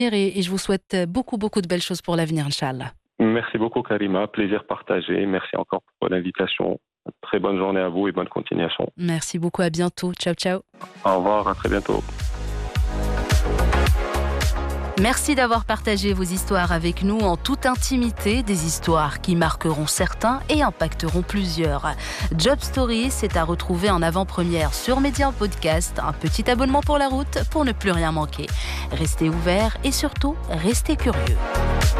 et je vous souhaite beaucoup, beaucoup de belles choses pour l'avenir, Inch'Allah. Merci beaucoup, Karima. Plaisir partagé. Merci encore pour l'invitation. Très bonne journée à vous et bonne continuation. Merci beaucoup, à bientôt. Ciao, ciao. Au revoir, à très bientôt. Merci d'avoir partagé vos histoires avec nous en toute intimité, des histoires qui marqueront certains et impacteront plusieurs. Job Story, c'est à retrouver en avant-première sur Média en podcast. Un petit abonnement pour la route pour ne plus rien manquer. Restez ouverts et surtout, restez curieux.